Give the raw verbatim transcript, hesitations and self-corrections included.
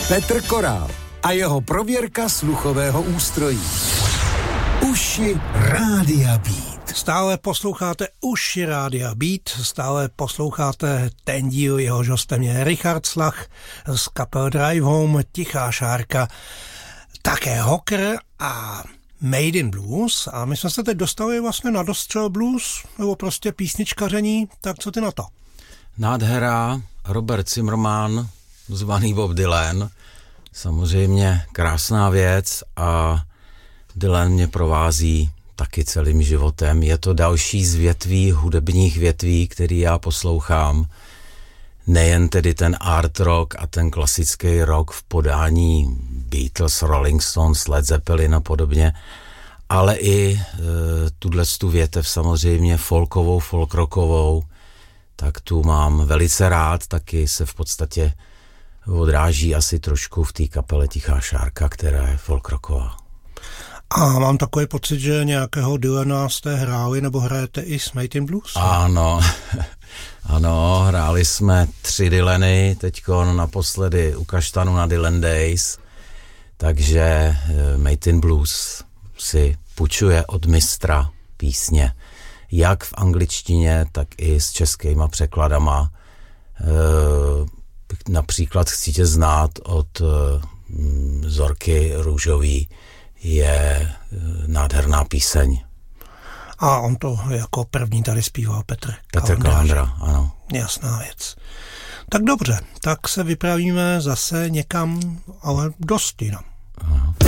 Petr Korál a jeho prověrka sluchového ústrojí. Uši Rádia Beat. Stále posloucháte Uši Rádia Beat, stále posloucháte ten díl, jehož hostem je Richard Slach z kapel Drive Home, Tichá šárka, také Hocker a Made in Blues. A my jsme se teď dostali vlastně na dostřel blues, nebo prostě písničkaření, tak co ty na to? Nádhera, Robert Zimmerman, zvaný Bob Dylan, samozřejmě krásná věc a Dylan mě provází taky celým životem. Je to další z větví, hudebních větví, který já poslouchám. Nejen tedy ten art rock a ten klasický rock v podání Beatles, Rolling Stones, Led Zeppelin a podobně, ale i e, tuto větev samozřejmě folkovou, folkrockovou, tak tu mám velice rád, taky se v podstatě odráží asi trošku v té kapele Tichá šárka, která je folkrocková. A mám takový pocit, že nějakého Dylana jste hráli nebo hrajete i s Made in Blues? Ano, ano, hráli jsme tři Dylany, teďko naposledy u Kaštanu na Dylan Days, takže Made in Blues si půjčuje od mistra písně, jak v angličtině, tak i s českýma překladama. E, například Chci tě znát od e, Zorky Růžový je nádherná píseň. A on to jako první tady zpíval Petr Petr Kalandra, ano. Jasná věc. Tak dobře, tak se vypravíme zase někam, ale dost jinam.